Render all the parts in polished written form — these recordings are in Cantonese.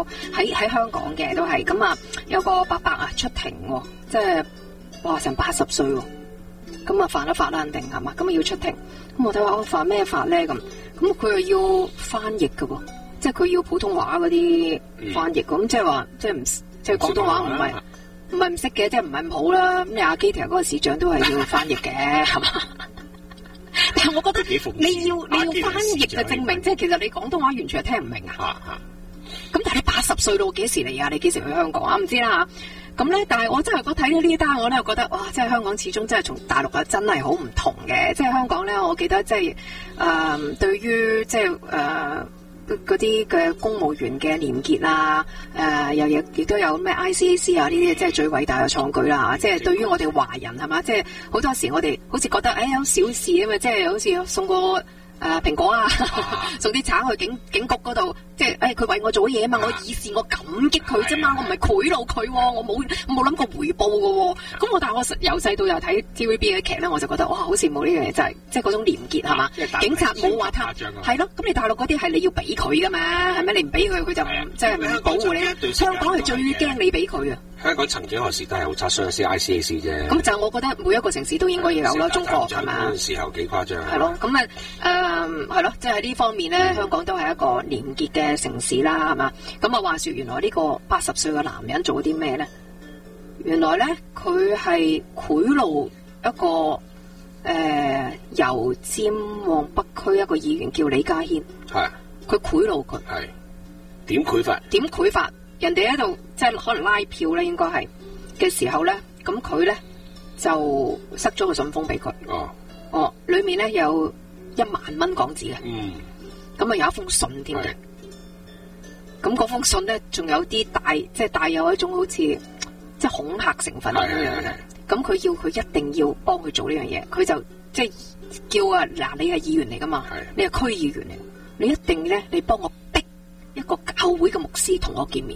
喺香港嘅都係咁啊，有個伯伯啊出庭喎，即係哇成80歲喎，咁啊犯咗法啦肯定係嘛，咁啊要出庭，咁我睇話我犯咩法咧咁佢又要翻譯㗎喎，即係佢要普通話嗰啲翻譯，咁即係話即係唔即係廣東話唔係唔識嘅，即係唔係咁好啦。咁你阿基提嗰個市長都係要翻譯嘅，係嘛？但係我覺得你要翻譯就證明，即係其實你廣東話完全係聽唔明啊。咁但係你80歲到幾時嚟啊？你幾時去香港啊？唔知啦嚇。咁咧，但係我真係睇咗呢一單，我咧覺得哇！即係香港始終真係同大陸啊真係好唔同嘅。即係香港咧，我記得即係對於即係嗰啲嘅公務員嘅廉潔啊，亦都有咩 ICAC 啊呢啲，即係最偉大嘅創舉啦！即係對於我哋華人係嘛，即係好多時我哋好似覺得有小事啊嘛，即係好似送個蘋果啊，送啲橙去警局嗰度，即係佢為我做嘢啊嘛，我以示我感激佢啫嘛，我唔係賄賂佢，我冇諗過回報嘅。咁但係我由細到又睇 TVB 嘅劇咧，我就覺得哇，好羨慕呢樣嘢，就係即係嗰種廉潔係嘛，警察冇話貪，係咯。咁你大陸嗰啲係你要俾佢噶嘛，係咪？你唔俾佢，佢就即係唔保護你。香港係最驚你俾佢啊！香港曾幾何時都係好差，上市 ICAC 啫。咁就我覺得每一個城市都應該要有啦，中國係嘛？嗰陣時候幾誇張。係咯，咁係咯，即係呢方面咧，香港都係一個廉潔嘅城市啦，係嘛？咁話說原來呢個80歲嘅男人做咗啲咩咧？原來咧佢係賄賂一個油尖旺北區一個議員叫李家軒。係。佢賄賂佢。係。點賄法？人哋喺度即係可能拉票咧，應該係嘅時候咧，咁佢咧就塞咗個信封俾佢。裏面咧有1萬蚊港紙嘅。咁啊有一封信添嘅。咁嗰封信咧仲有啲即係帶有一種好似即係恐嚇成分咁樣嘅。咁佢要佢一定要幫佢做呢樣嘢，佢就即係叫嗱，你係議員嚟噶嘛，你係區議員嚟，你一定咧你幫我逼一個教會嘅牧師同我見面。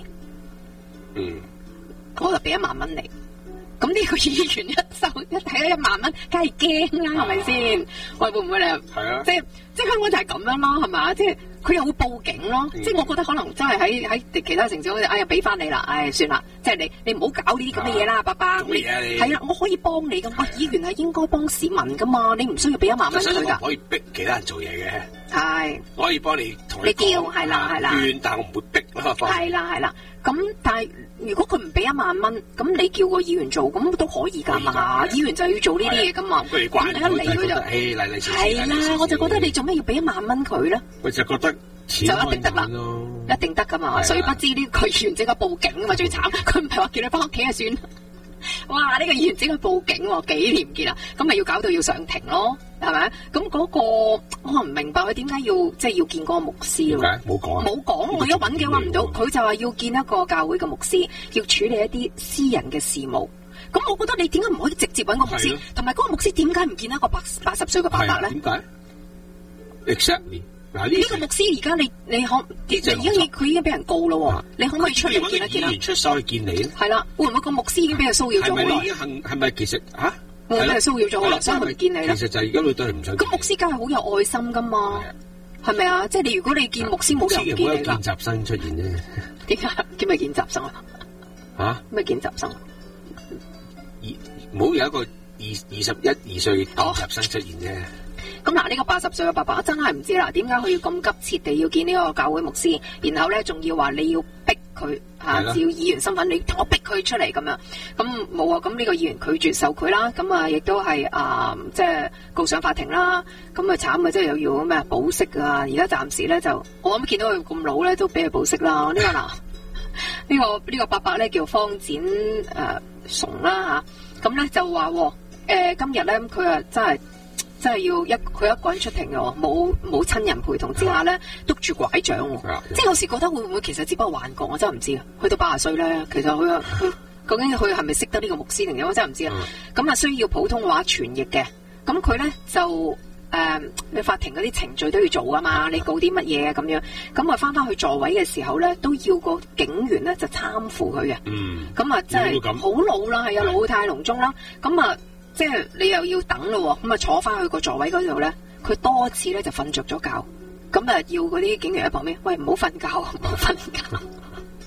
我就俾1萬蚊你，咁呢個議員一睇咗1萬蚊，梗係驚啦，係咪先？喂，會唔會咧？係啊，即係香港就係咁樣咯，係嘛？即係佢又會報警咯。即係我覺得可能真係喺其他城市，哎呀俾翻你啦，算啦，即係你唔好搞呢啲咁嘅嘢啦，伯伯。係啊，我可以幫你噶，議員係應該幫市民噶嘛，你唔需要俾1萬蚊佢噶。可以逼其他人做嘢嘅，係可以幫你同你叫，係啦，但係我唔會逼咯。係啦。咁但係如果佢唔俾1萬蚊，咁你叫個議員做，咁都可以噶嘛？議員就要做呢啲嘢噶嘛？佢一嚟佢就係啦，我就覺得你做咩要俾1萬蚊佢咧？我就覺得就一定得啦，一定得噶嘛？誰不知呢個議員即刻報警啊嘛？最慘，佢唔係話叫你翻屋企就算。哇！呢個議員即刻報警，幾廉潔啊！咁咪要搞到要上庭咯，係咪？咁嗰個我唔明白佢點解要即係要見嗰個牧師咯？冇講，我一揾嘅揾唔到，佢就話要見一個教會嘅牧師，要處理一啲私人嘅事務。咁我覺得你點解唔可以直接揾個牧師？同埋嗰個牧師點解唔見一個80歲嘅伯伯咧？點解 ？Exactly。呢個牧師而家你可佢已經俾人告咯，你可唔可以出嚟見一見啊？議員出手去見你咧？係啦，會唔會個牧師已經俾人騷擾咗好耐？係咪其實會唔會係騷擾咗好耐，所以佢嚟見你咧？其實就而家佢都係唔想。咁牧師梗係好有愛心噶嘛？係咪啊？即係你如果你見牧師冇人見你㗎。見習生出現啫。點解叫咩見習生啊？咩見習生？唔好有一個21、22歲見習生出現啫。咁嗱，呢個80歲嘅伯伯真係唔知啦，點解佢要咁急切地要見呢個教會牧師，然後咧仲要話你要逼佢要議員身份，你同我逼佢出嚟咁樣，咁冇啊，咁呢個議員拒絕受賄啦，咁啊亦都係即係告上法庭啦，咁啊慘啊，即係又要咩保釋啊，而家暫時咧就我諗見到佢咁老咧都俾佢保釋啦，呢個伯伯咧叫方展崇啦嚇，咁咧就話今日咧佢啊真係要佢一個人出庭嘅，冇親人陪同之下咧，督住拐杖，即係有時覺得會唔會其實只不過幻覺，我真係唔知啊。去到80歲咧，其實佢究竟佢係咪識得呢個牧師定點，我真係唔知啊。咁啊需要普通話傳譯嘅，咁佢咧就你法庭嗰啲程序都要做噶嘛，你告啲乜嘢咁樣，咁啊翻去座位嘅時候咧，都要個警員咧就攙扶佢嘅，咁啊真係好老啦，係啊，老態龍鍾啦，咁啊。即係你又要等咯，咁啊坐翻去個座位嗰度咧，佢多次咧就瞓着咗覺，咁啊要嗰啲警員喺旁邊，喂唔好瞓覺，唔好瞓覺。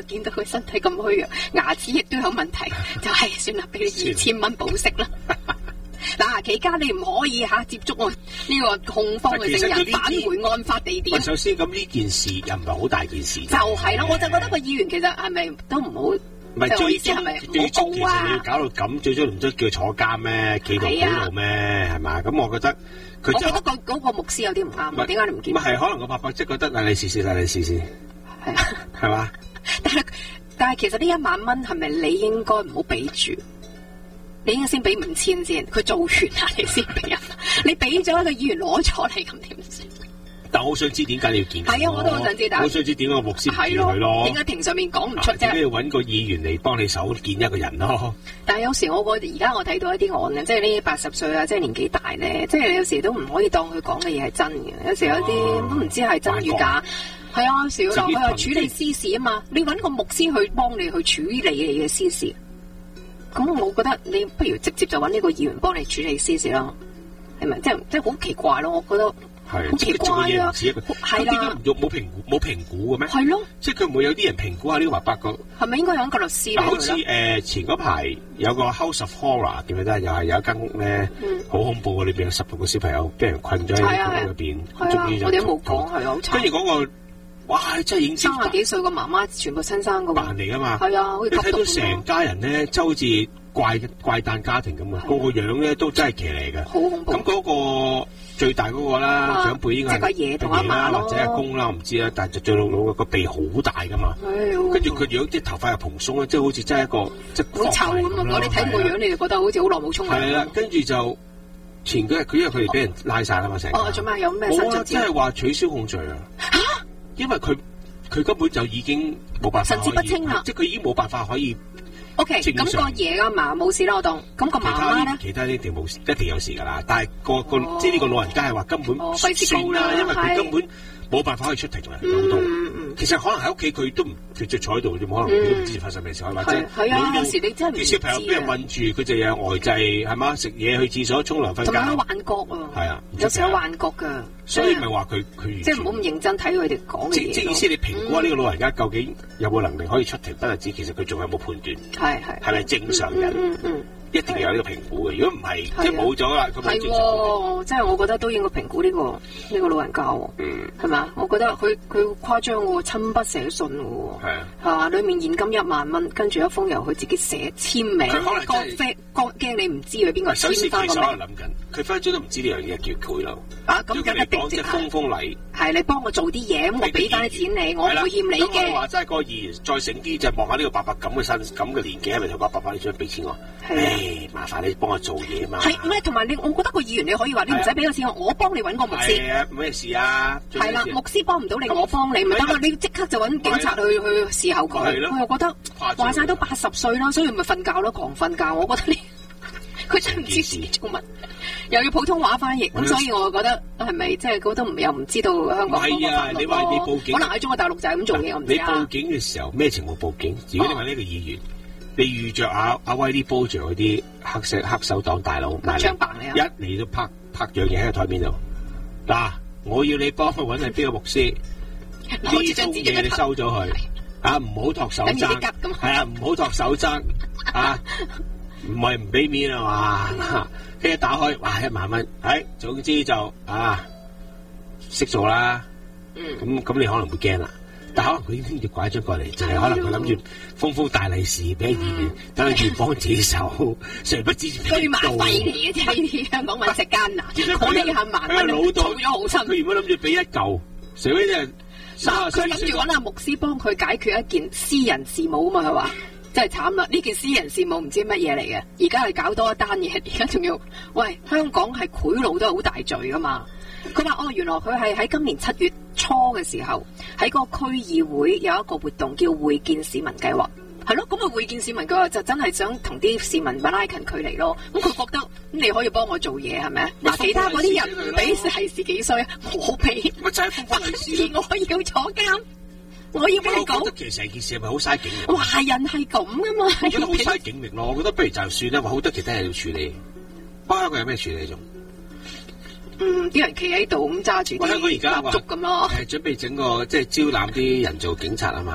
見到佢身體咁虛弱，牙齒亦都有問題，就係算啦，俾你2000蚊保釋啦。嗱，期間你唔可以接觸我呢個控方嘅證人，返回案發地點。 首先咁呢件事又唔係好大件事，就係咯，我就覺得個議員其實係咪都唔好， 唔係最終係咪最終其實你要搞到咁，最終唔都叫坐監咩？企圖賄賂咩？係嘛？咁我覺得佢我覺得嗰個牧師有啲唔啱，點解你唔見？ 唔係可能個伯伯即係覺得你試試，係啊，係嘛？ 但係其實呢1萬蚊係咪你應該唔好俾住？你應該先俾5000先，佢做完啦，你先俾啊！你俾咗一個議員攞咗你，咁點算？ 但我好想知點解你要見佢？ 係啊，我都好想知。 好想知點解個牧師唔見佢咯？ 點解庭上面講唔出啫？ 你要揾個議員嚟幫你手見一個人咯。 但係有時我而家我睇到一啲案咧，即係呢80歲啊，即係年紀大咧，即係有時都唔可以當佢講嘅嘢係真嘅。有時有啲都唔知係真與假。係啊，有時佢又處理私事啊嘛，你揾個牧師去幫你去處理你嘅私事。咁我覺得你不如直接就揾呢個議員幫你處理私事咯，係咪？即係好奇怪咯，我覺得好奇怪啊！係啦， 冇評估嘅咩？ 係咯， 即係佢唔會有啲人評估下呢個伯伯個係咪應該有個律師？ 好似前嗰排有個 House of Horror 記唔記得？又係有一間屋咧，好恐怖嘅，裏邊有16個小朋友俾人困咗喺屋入邊，終於就我哋都冇講係好慘。跟住嗰個。哇！真係已經 30幾歲個媽媽全部親生噶喎， 扮嚟噶嘛？ 係啊， 你睇到成家人咧，就好似怪誕家庭咁啊！個樣咧都真係騎嚟嘅，好恐怖。咁嗰個最大嗰個啦，長輩應該係阿爺同阿媽或者阿公啦，我唔知啦。但係最老個鼻好大噶嘛，跟住佢樣啲頭髮又蓬鬆咧，即係好似真係一個即係好臭咁啊！你睇個樣你就覺得好似好耐冇沖涼。 係啦，跟住就前幾日佢因為佢哋俾人拉曬啦嘛，成做咩有咩新進展？ 即係話取消控罪啊！因為佢根本就已經冇辦法， 神志不清啦， 即係佢已經冇辦法可以。 OK，咁個爺阿嫲冇事啦，我當。咁個媽媽咧？ 其他一定冇事，一定有事噶啦。但係即係呢個老人家係話根本算啦，因為佢根本冇辦法可以出庭啦，老到。其實可能喺屋企佢都唔，佢就坐喺度啫，可能佢都唔知發生咩事，或者係啊，有時你真係唔知。 啲小朋友俾人韞住，佢就有呆滯係嘛，食嘢去廁所沖涼瞓覺。 同埋有幻覺啊！係啊，有時有幻覺㗎。 所以咪話佢即係唔好咁認真睇佢哋講嘅嘢。 即係意思，你評估下呢個老人家究竟有冇能力可以出庭，不單止其實佢仲有冇判斷？係咪正常人？一定有呢個評估嘅。如果唔係，即係冇咗啦。係喎， 即係我覺得都應該評估呢個老人家喎。係嘛？我覺得佢誇張喎，親筆寫信喎。係啊。嚇！裡面現金1萬蚊，跟住一封由佢自己寫簽名。佢可能驚你唔知佢邊個簽翻個名。首先，其實我諗緊，佢分分鐘都唔知呢樣嘢叫賄賂。咁梗係定值封禮。係你幫我做啲嘢，咁我俾翻啲錢你，我唔會欠你嘅。咁我話齋個議員再醒啲，就望下呢個伯伯咁嘅身咁嘅年紀，係咪同個伯伯你想俾錢我？麻煩你幫我做嘢啊嘛。係咩？同埋我覺得個議員你可以話你唔使俾個錢我幫你揾個牧師。係啊，咩事啊？係啦，牧師幫唔到你，我幫你咪得咯。你即刻就揾警察去伺候佢。我又覺得話晒都80歲啦，所以咪瞓覺咯，狂瞓覺。我覺得佢真係唔知自己做乜。又要普通話翻譯，咁所以我覺得係咪即係佢都又唔知道香港嗰個法律？你話你報警，可能喺中國大陸就係咁做嘢，我唔知啊。你報警嘅時候咩情況報警？如果你話呢個議員，你遇着阿威啲煲著嗰啲黑手黨大佬，槍白你啊！一嚟都拍樣嘢喺個台面度。嗱，我要你幫我揾係邊個牧師？呢封嘢你收咗佢啊！唔好托手踭，係啊，唔好托手踭啊！唔係唔俾面啊嘛，跟住打開，哇1萬蚊，總之就識做啦。咁你可能會驚啦，但可能佢已經要拐咗過嚟，就係可能佢諗住封大利是俾議員，等議員幫自己手，誰不知居麻費嚟嘅啫，呢啲香港揾食艱難，我呢下1萬蚊儲咗好親。佢原本諗住俾1嚿，誰不知佢諗住揾阿牧師幫佢解決一件私人事務啊嘛，佢話。真係慘啦！呢件私人事務唔知乜嘢嚟嘅，而家係搞多一單嘢，而家仲要喂香港係賄賂都係好大罪噶嘛？佢話原來佢係喺今年7月初嘅時候喺個區議會有一個活動叫會見市民計劃，係咯，咁會見市民計劃就真係想同啲市民拉近距離咯。咁佢覺得你可以幫我做嘢係咪？嗱，其他嗰啲人唔俾利是幾歲啊？我俾，咪就係封利是，我要坐監。我要俾你講，我覺得其實成件事係咪好嘥警力？華人係咁噶嘛？我覺得好嘥警力咯。我覺得不如就算啦，話好多其他嘢要處理。香港有咩處理仲？啲人企喺度咁揸住啲蠟燭咁咯。準備整個即係招攬啲人做警察啊嘛。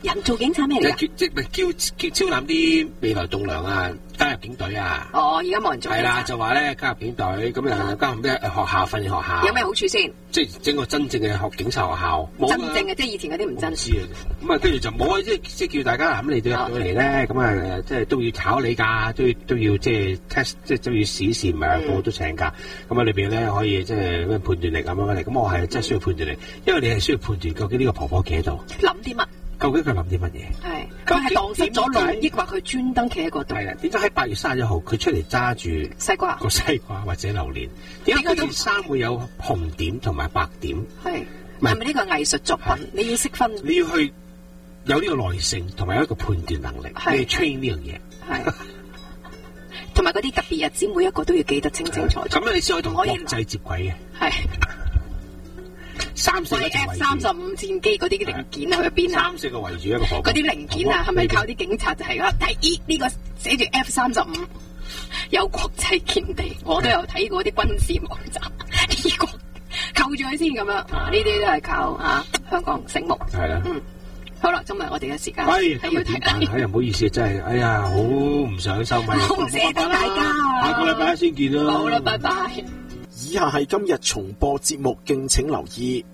人做警察咩嚟㗎？ 即係招攬啲未來棟梁啊，加入警隊啊。 哦，而家冇人做。係啦， 就話咧加入警隊，咁又加入咩學校訓練學校。 有咩好處先？即係整個真正嘅警察學校。 真正嘅，即係以前嗰啲唔真。 知啊，咁啊跟住就冇啊，即係叫大家咁你哋入到嚟咧，咁啊即係都要考你㗎，都要即係 test， 即係都要試一試，唔係個個都請㗎。咁啊裏邊咧可以即係咩判斷力咁樣嚟。咁我係真係需要判斷力，因為你係需要判斷究竟呢個婆婆企喺度諗啲乜。究竟佢諗啲乜嘢？ 係佢係蕩失咗路，抑或佢專登企喺嗰度？係啊，點解喺8月31號佢出嚟揸住西瓜個西瓜或者榴蓮？點解件衫會有紅點同埋白點？ 係咪呢個藝術作品？你要識分， 你要去有呢個耐性同埋有一個判斷能力，你要 train 呢樣嘢。係同埋嗰啲特別日子，每一個都要記得清清楚楚。 咁你先可以同國際接軌嘅。係。3-4個 F-35戰機嗰啲零件啊，去邊啊 ？3-4個圍住一個婆婆。 嗰啲零件啊，係咪靠啲警察就係啦？睇呢個寫住 F-35有國際見地，我都有睇過啲軍事網站。呢個扣住佢先咁樣，呢啲都係靠香港醒目。係啦，好啦，今日我哋嘅時間係要睇。 哎呀，唔好意思，真係，哎呀，好唔想收咪。 好唔捨得大家。 下個禮拜先見啦。 好啦，拜拜。 以下係今日重播節目，敬請留意。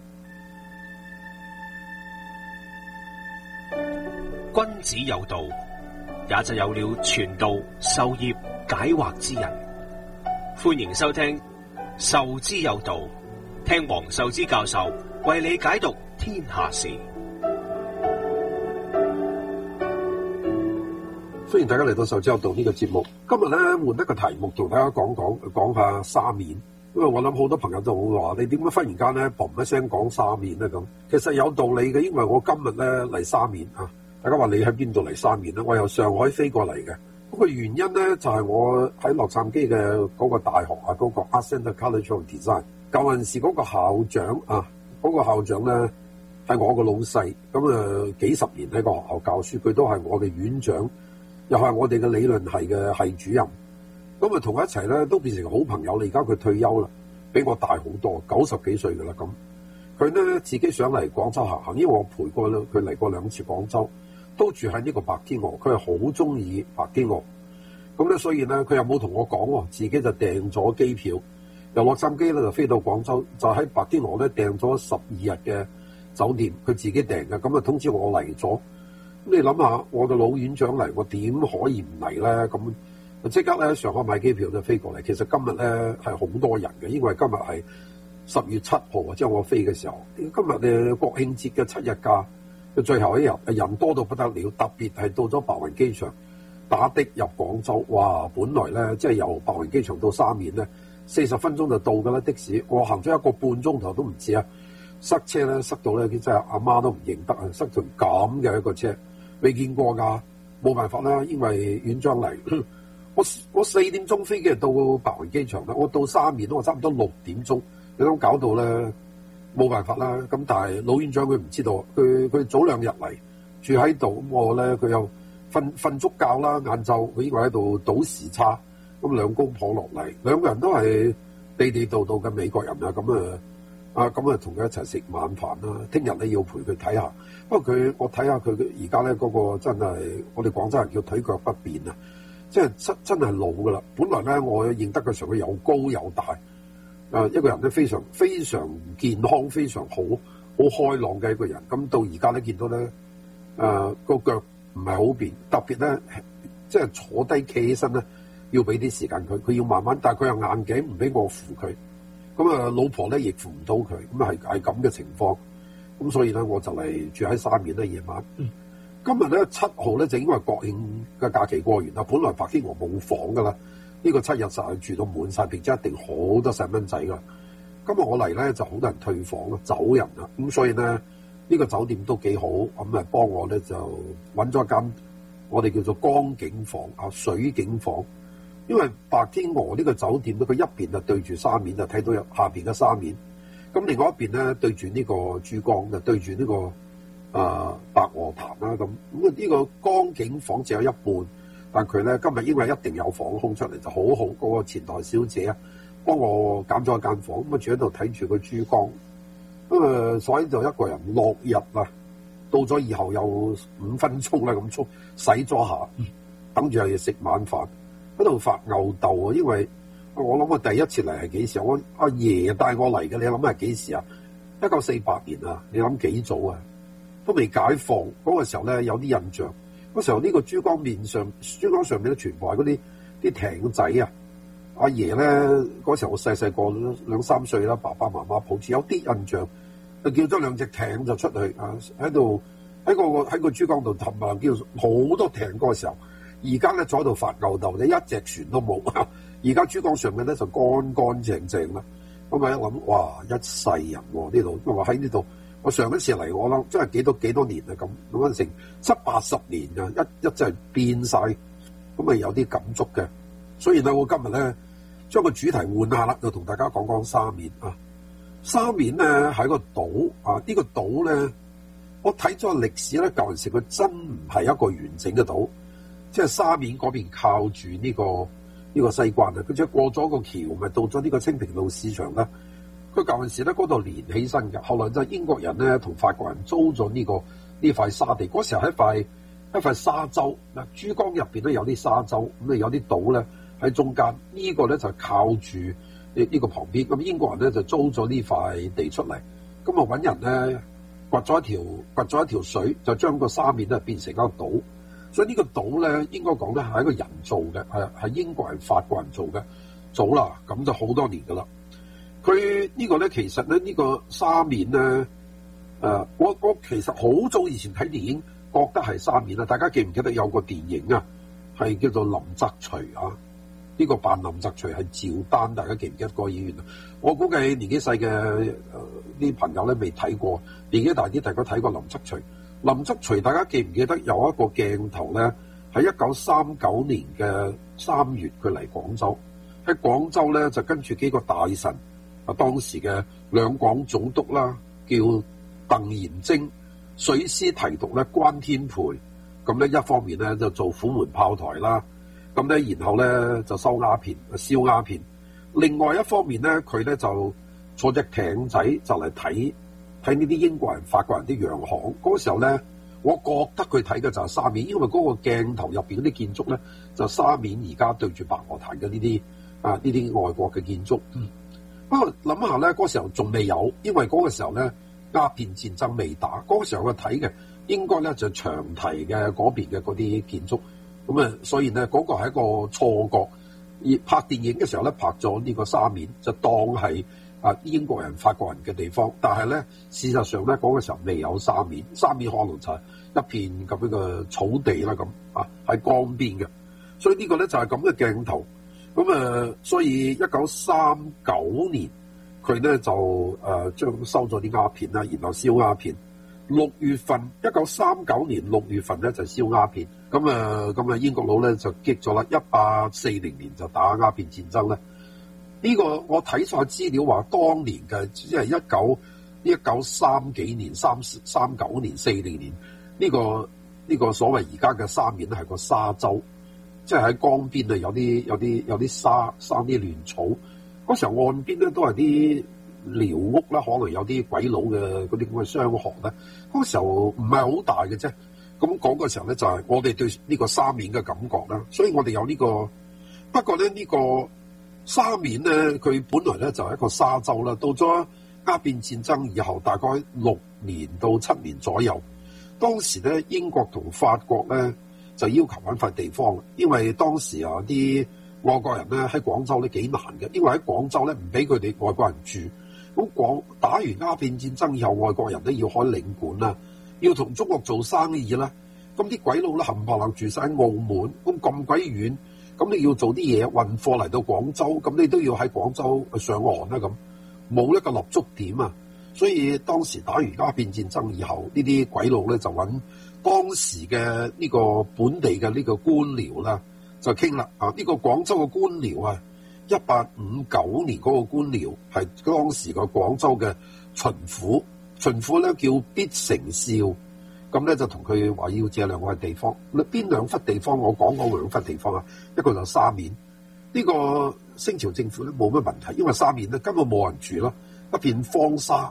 君子有道，也就有了傳道授業解惑之人。歡迎收聽授之有道，聽黃壽之教授為你解讀天下事。 歡迎大家嚟到授之有道呢個節目。今日咧換一個題目同大家講下沙面。因為我諗好多朋友都會話，你點解忽然間咧嘣一聲講沙面咧咁？其實有道理嘅，因為我今日咧嚟沙面啊，大家話你喺邊度嚟沙面咧？我由上海飛過嚟嘅。嗰個原因咧就係我喺洛杉磯嘅嗰個大學啊，嗰個 Art Center College of Design 舊陣時嗰個校長啊，嗰個校長咧係我個老細，咁幾十年喺個學校教書，佢都係我嘅院長，又係我哋嘅理論系嘅系主任。咁啊，同佢一齊咧，都變成好朋友啦。而家佢退休啦，比我大好多，90幾歲噶啦。咁佢咧自己上嚟廣州行，因為我陪過佢嚟過2次廣州，都住喺呢個白天鵝。佢係好中意白天鵝，咁咧所以咧佢又冇同我講喎，自己就訂咗機票，由洛杉磯咧就飛到廣州，就喺白天鵝咧訂咗12日嘅酒店，佢自己訂嘅。咁啊通知我嚟咗。咁你諗下，我嘅老院長嚟，我點可以唔嚟咧？咁即刻咧喺上海買機票就飛過嚟。其實今日咧係好多人嘅，因為今日係10月7號啊，即係我飛嘅時候。今日嘅國慶節嘅7日假嘅最後一日，人多到不得了。特別係到咗白雲機場打的入廣州，哇！本來咧即係由白雲機場到沙面咧40分鐘就到㗎啦，的士我行咗1個半鐘頭都唔止啊！塞車咧塞到咧，真係阿媽都唔認得啊！塞條咁嘅一個車，未見過㗎，冇辦法啦，因為院長嚟。我4點鐘飛機到白雲機場啦，我到沙面我差唔多6點鐘，你咁搞到咧冇辦法啦。咁但係老院長佢唔知道，佢早2日嚟住喺度，咁我咧佢又瞓足覺啦，晏晝佢應該喺度倒時差，咁兩公婆落嚟，2個人都係地道道嘅美國人啊，咁啊同佢一齊食晚飯啦。聽日咧要陪佢睇下，不過我睇下佢而家咧嗰個真係我哋廣州人叫腿腳不便啊。即係真係老噶啦！本來咧，我認得佢上，佢又高又大，一個人咧非常非常健康，非常好開朗嘅一個人。咁到而家咧見到咧，個腳唔係好便，特別咧即係坐低企起身咧，要俾啲時間佢要慢慢，但係佢又硬頸唔俾我扶佢。咁老婆咧亦扶唔到佢，咁係咁嘅情況。咁所以咧，我就嚟住喺沙面咧夜晚。今日咧7號咧就應該係國慶嘅假期過完啦。本來白天鵝冇房噶啦，呢個7日實係住到滿晒，並且一定好多細蚊仔噶。今日我嚟咧就好多人退房啦，走人啦。咁所以咧呢個酒店都幾好，咁啊幫我咧就揾咗間我哋叫做光景房啊，水景房。因為白天鵝呢個酒店咧，佢一邊就對住沙面，就睇到下邊嘅沙面。咁另外一邊咧對住呢個珠江，就對住呢個白鵝潭啦。咁呢個光景房只有一半，但佢咧今日因為一定有房空出嚟，就好好嗰個前台小姐啊幫我揀咗一間房，咁啊住喺度睇住個珠江。所以就一個人落日啊， 到咗以後有5分鐘啦咁洗咗下，等住係食晚飯，喺度發吽哣啊！因為我諗我第一次嚟係幾時？我阿爺帶我嚟嘅，你諗係幾時啊？1948年啊！你諗幾早啊？都未解放嗰個時候咧，有啲印象。嗰時候呢個珠江上面咧，全部係嗰啲艇仔啊！阿爺咧嗰時候我細個2、3歲啦，爸爸媽媽抱住有啲印象，就叫咗2隻艇就出去啊，喺個珠江度氹啊，叫好多艇嗰個時候。而家咧坐喺度發吽哣，一隻船都冇。而家珠江上面咧就乾乾淨淨啦。咁啊一諗，哇！一世人喎呢度，因為喺呢度。我上一次嚟，我諗真係幾多年啊咁，咁成70-80年啊，一真係變晒，咁啊有啲感觸嘅。所以咧，我今日咧將個主題換下啦，就同大家講講沙面啊。沙面咧係個島啊，呢個島咧，我睇咗歷史咧，舊陣時佢真唔係一個完整嘅島，即係沙面嗰邊靠住呢個西關啊，佢只過咗個橋，咪到咗呢個清平路市場啦。佢舊陣時咧嗰度連起身嘅，後來就英國人咧同法國人租咗呢塊沙地。嗰時候係一塊沙洲，嗱珠江入邊都有啲沙洲，咁啊有啲島咧喺中間。呢個咧就靠住呢個旁邊，咁英國人咧就租咗呢塊地出嚟，咁啊揾人咧掘咗一條水，就將個沙面咧變成一個島。所以呢個島咧應該講咧係一個人造嘅，係英國人、法國人做嘅，早啦，咁就好多年噶啦。佢呢個咧，其實咧呢個沙面咧，我其實好早以前睇電影覺得係沙面啦。大家記唔記得有個電影啊，係叫做林則徐啊？呢個扮林則徐係趙丹，大家記唔記得個演員啊？我估計年紀細嘅啲朋友咧未睇過，年紀大啲大家睇過林則徐。林則徐大家記唔記得有一個鏡頭咧？喺1939年嘅3月，佢嚟廣州，喺廣州咧就跟住幾個大臣。當時嘅兩廣總督啦，叫鄧延征，水師提督咧關天培，咁咧一方面咧就做虎門炮台啦，咁咧然後咧就收鴉片、燒鴉片，另外一方面咧佢咧就坐隻艇仔就嚟睇呢啲英國人、法國人啲洋行。嗰個時候咧，我覺得佢睇嘅就係沙面，因為嗰個鏡頭入邊嗰啲建築咧就沙面而家對住白鵝潭嘅呢啲外國嘅建築。不過諗下咧，嗰時候仲未有，因為嗰個時候咧鴉片戰爭未打，嗰個時候我睇嘅應該咧就長堤嘅嗰邊嘅嗰啲建築，咁啊，所以咧嗰個係一個錯覺。而拍電影嘅時候咧，拍咗呢個沙面就當係英國人、法國人嘅地方，但係咧事實上咧嗰個時候未有沙面，沙面可能就係一片咁樣嘅草地啦，咁喺江邊嘅，所以呢個咧就係咁嘅鏡頭。咁所以1939年佢咧就將收咗啲鴉片啦，然後燒鴉片。6月份1939年6月份咧就燒鴉片。咁英國佬咧就擊咗啦。1840年就打鴉片戰爭咧。呢個我睇晒資料話，當年嘅即係1930幾年、39年、40年呢個所謂而家嘅沙面咧係個沙洲。即係喺江邊啊，有啲沙生啲亂草。嗰時候岸邊咧都係啲寮屋啦，可能有啲鬼佬嘅嗰啲咁嘅商行咧。嗰時候唔係好大嘅啫。咁講嘅時候咧，就係我哋對呢個沙面嘅感覺啦。所以我哋有呢個。不過咧呢個沙面咧，佢本來咧就係一個沙洲啦。到咗鴉片戰爭以後，大概6年到7年左右，當時咧英國同法國咧，就要求揾塊地方，因為當時啲外國人咧喺廣州咧幾難嘅，因為喺廣州咧唔俾佢哋外國人住。咁打完鴉片戰爭以後，外國人咧要開領館啦，要同中國做生意啦。咁啲鬼佬咧冚唪唥住晒喺澳門，咁鬼遠，咁你要做啲嘢運貨嚟到廣州，咁你都要喺廣州上岸啦，咁冇一個立足點啊。所以當時打完鴉片戰爭以後，呢啲鬼佬咧就揾當時嘅呢個本地嘅呢個官僚啦，就傾啦。呢個廣州嘅官僚啊，1859年嗰個官僚係當時個廣州嘅巡撫，巡撫咧叫必成少，咁咧就同佢話要借2塊地方。邊2忽地方？我講嗰2忽地方啊，一個就沙面。呢個清朝政府咧冇乜問題，因為沙面咧根本冇人住咯，一片荒沙。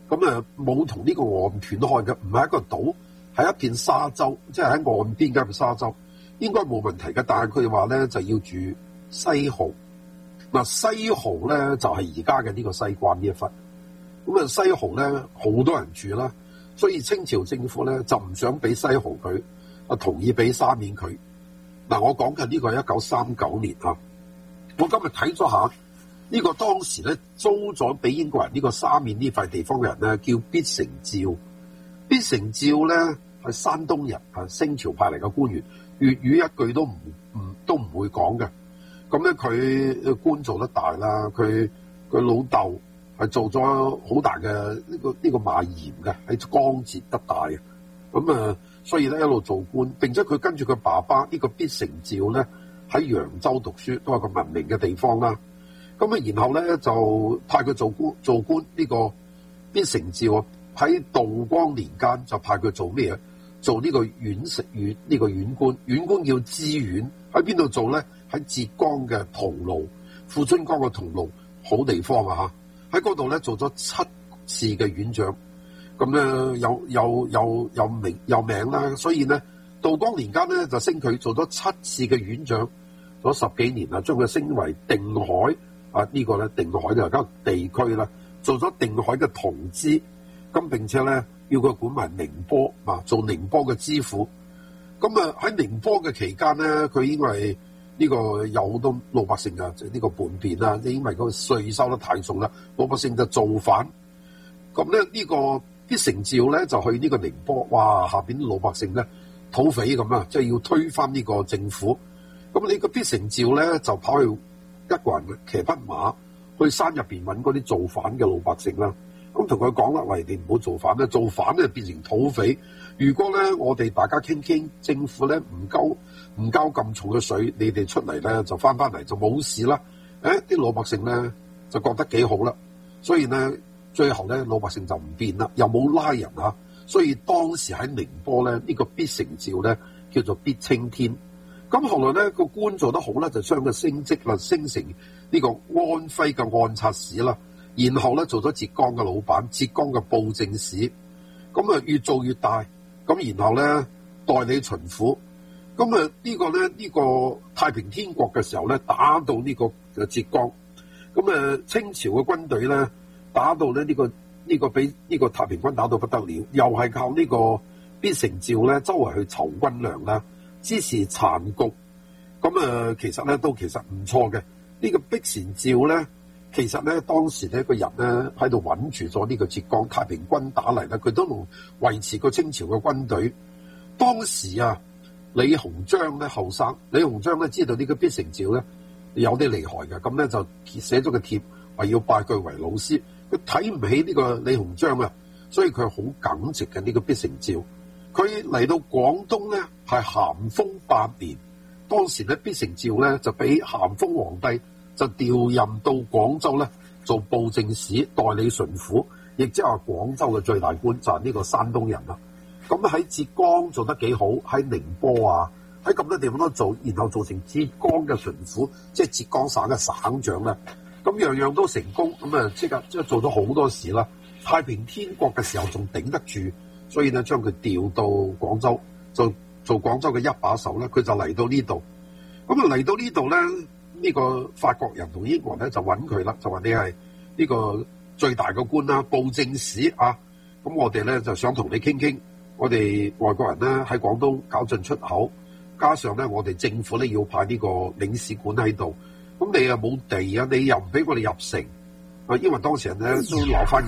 咁冇同呢個岸斷開嘅，唔係一個島，係一片沙洲，即係喺岸邊嘅沙洲，應該冇問題嘅。但係佢哋話咧就要住西濠，嗱西濠咧就係而家嘅呢個西關呢一忽，咁西濠咧好多人住啦，所以清朝政府咧就唔想俾西濠佢，同意俾沙面佢。嗱，我講嘅呢個係1939年啊，我今日睇咗下。呢個當時咧租咗俾英國人呢個沙面呢塊地方嘅人咧叫必成照，必成照咧係山東人，係清朝派嚟嘅官員，粵語一句都唔會講嘅。咁咧佢官做得大啦，佢老豆係做咗好大嘅呢個賣鹽嘅，喺江浙得大嘅。咁所以咧一路做官，並且佢跟住佢爸爸呢個必成照咧喺揚州讀書，都係個文明嘅地方啦。咁然後咧就派佢做官呢個必成照喺道光年間就派佢做咩嘢？做呢個縣食縣呢個縣官，縣官叫知縣，喺邊度做咧？喺浙江嘅桐廬，富春江嘅桐廬，好地方啊嚇！喺嗰度咧做咗7次嘅縣長，咁咧有名啦，所以咧道光年間咧就升佢做咗7次嘅縣長，做咗10幾年啦，將佢升為定海。呢個咧定海就係間地區啦，做咗定海嘅同知，咁並且咧要佢管埋寧波做寧波嘅知府。咁喺寧波嘅期間咧，佢因為呢個有好多老百姓呢個叛變啦，因為個稅收得太重啦，老百姓就造反。咁咧呢個必成照咧就去呢個寧波，哇！下邊啲老百姓咧土匪咁啊，即係要推翻呢個政府。咁呢個必成照咧就跑去。一個人騎匹馬去山入邊揾嗰啲造反嘅老百姓啦，咁同佢講啦，喂，你唔好造反啦，造反咧變成土匪。如果咧我哋大家傾，政府咧唔交咁重嘅稅，你哋出嚟咧就翻嚟就冇事啦。啲老百姓咧就覺得幾好啦，所以咧最後咧老百姓就唔變啦，又冇拉人啊。所以當時喺寧波咧呢個必成照咧叫做必青天。咁後來咧個官做得好咧，就將佢升職啦，升成呢個安徽嘅按察使啦，然後咧做咗浙江嘅老闆，浙江嘅布政使，咁越做越大，咁然後咧代理巡撫，咁呢個太平天國嘅時候咧打到呢個浙江，咁清朝嘅軍隊咧打到咧呢個俾呢個太平軍打到不得了，又係靠呢個必成照咧周圍去籌軍糧啦。支持殘局，咁其實咧都其實唔錯嘅。呢個必成照咧，其實咧當時咧個人咧喺度穩住咗呢個浙江太平軍打嚟咧，佢都能維持個清朝嘅軍隊。當時李鴻章咧後生，李鴻章咧知道呢個必成照咧有啲厲害嘅，咁咧就寫咗個帖，話要拜佢為老師。佢睇唔起呢個李鴻章啊，所以佢好耿直嘅呢個必成照。佢嚟到廣東咧，係咸豐8年，當時咧必成照咧就俾咸豐皇帝就調任到廣州咧做布政使、代理巡撫，亦即係話廣州嘅最大官就係呢個山東人啦。咁喺浙江做得幾好，喺寧波喺咁多地方都做，然後做成浙江嘅巡撫，即係浙江省嘅省長啦。咁樣樣都成功，咁即係做咗好多事啦。太平天國嘅時候仲頂得住。所以咧，將佢調到廣州，就做廣州嘅一把手咧。佢就嚟到呢度，咁嚟到呢度咧，呢個法國人同英國人咧就揾佢啦，就話你係呢個最大嘅官啦，布政使啊。咁我哋咧就想同你傾，我哋外國人咧喺廣東搞進出口，加上咧我哋政府咧要派呢個領事館喺度，咁你又冇地啊，你又唔俾我哋入城啊，因為當時人咧都攞翻。